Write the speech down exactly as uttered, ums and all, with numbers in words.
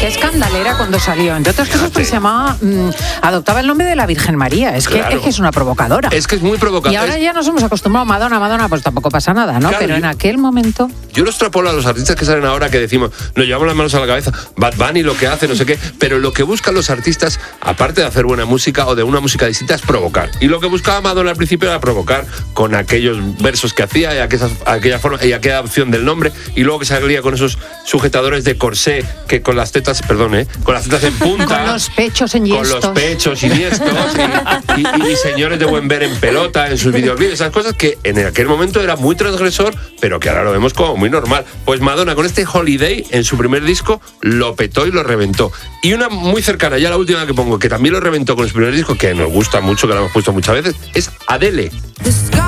escandalera cuando salió. Entre otras cosas, pues se llamaba, mmm, adoptaba el nombre de la Virgen María. Es que, claro. es que es una provocadora. Es que es muy provocadora. Y ahora es... ya nos hemos acostumbrado a Madonna, Madonna, pues tampoco pasa nada, ¿no? Claro, Pero yo, en aquel momento... Yo lo extrapolo a los artistas que salen ahora que decimos, nos llevamos las manos a la cabeza, Bad Bunny lo que hace, no sé qué, pero lo que buscan los artistas, aparte de hacer buena música o de una música distinta, es provocar. Y lo que buscaba Madonna al principio era provocar con aquellos versos que hacía y aquella, aquella forma y aquella opción del nombre, y luego que salía con esos sujetadores de corsé que con las tetas, perdón, ¿eh? con las tetas en punta, con los pechos enhiestos, con los pechos iniestos y, y, y señores de buen ver en pelota en sus videoclips, esas cosas que en aquel momento era muy transgresor, pero que ahora lo vemos como muy normal. Pues Madonna con este Holiday en su primer disco lo petó y lo reventó. Y una muy cercana, ya la última que pongo, que también lo reventó con su primer disco, que nos gusta mucho, que lo hemos puesto muchas veces, es Adele.